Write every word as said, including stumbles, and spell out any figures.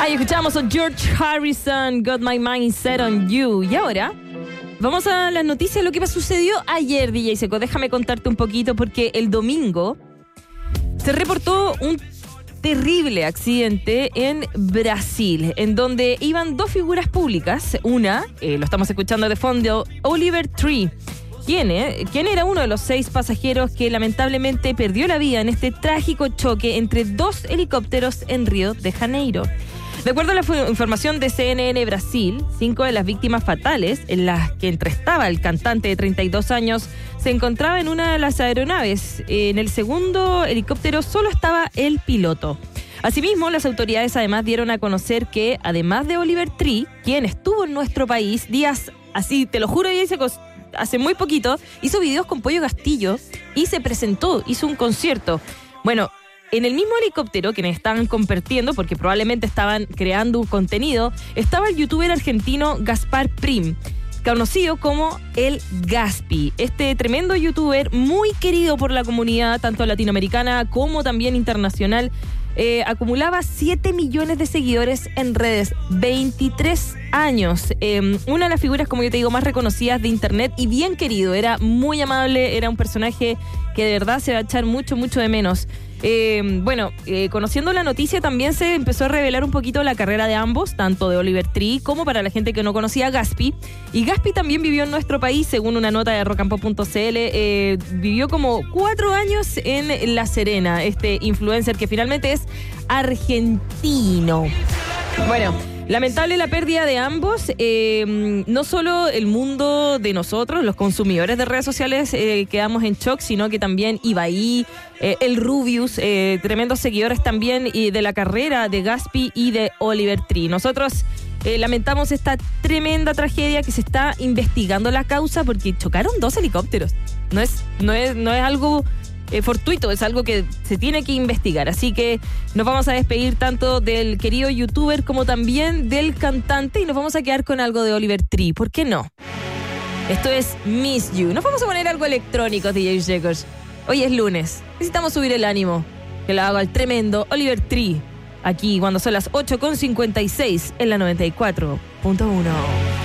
Ahí escuchamos a George Harrison, Got My Mind Set on You. Y ahora vamos a las noticias, lo que sucedió ayer, D J Seco. Déjame contarte un poquito porque el domingo se reportó un terrible accidente en Brasil, en donde iban dos figuras públicas. Una, eh, lo estamos escuchando de fondo, Oliver Tree, quien, eh, quien era uno de los seis pasajeros que lamentablemente perdió la vida en este trágico choque entre dos helicópteros en Río de Janeiro. De acuerdo a la fu- información de C N N Brasil, cinco de las víctimas fatales, en las que entrestaba el cantante de treinta y dos años, se encontraba en una de las aeronaves. En el segundo helicóptero solo estaba el piloto. Asimismo, las autoridades además dieron a conocer que, además de Oliver Tree, quien estuvo en nuestro país días, así te lo juro, hace muy poquito, hizo videos con Pollo Castillo y se presentó, hizo un concierto. Bueno, en el mismo helicóptero que estaban compartiendo, porque probablemente estaban creando un contenido, estaba el youtuber argentino Gaspar Prim, conocido como el Gaspi. Este tremendo youtuber, muy querido por la comunidad, tanto latinoamericana como también internacional, eh, acumulaba siete millones de seguidores en redes, veintitrés años. Eh, una de las figuras, como yo te digo, más reconocidas de internet y bien querido. Era muy amable, era un personaje que de verdad se va a echar mucho, mucho de menos. Eh, bueno, eh, conociendo la noticia también se empezó a revelar un poquito la carrera de ambos, tanto de Oliver Tree como para la gente que no conocía a Gaspi. Y Gaspi también vivió en nuestro país, según una nota de rock and pop punto c l, eh, vivió como cuatro años en La Serena, este influencer que finalmente es argentino. Bueno, lamentable la pérdida de ambos. Eh, no solo el mundo de nosotros, los consumidores de redes sociales, eh, quedamos en shock, sino que también Ibai, eh, el Rubius, eh, tremendos seguidores también y de la carrera de Gaspi y de Oliver Tree. Nosotros eh, lamentamos esta tremenda tragedia que se está investigando la causa porque chocaron dos helicópteros. No es, no es, no es algo Eh, fortuito, es algo que se tiene que investigar. Así que nos vamos a despedir tanto del querido youtuber como también del cantante y nos vamos a quedar con algo de Oliver Tree. ¿Por qué no? Esto es Miss You. Nos vamos a poner algo electrónico, D J Records. Hoy es lunes. Necesitamos subir el ánimo. Que lo haga el tremendo Oliver Tree. Aquí cuando son las ocho con cincuenta y seis en la noventa y cuatro punto uno.